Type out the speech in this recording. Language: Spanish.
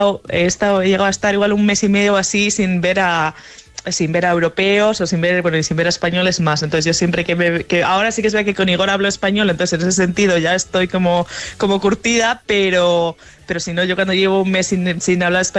he llegado a estar igual un mes y medio o así sin ver a europeos o sin ver a españoles más. Entonces yo siempre que ahora sí que es verdad que con Igor hablo español, entonces en ese sentido ya estoy como curtida, pero si no, yo cuando llevo un mes sin hablar español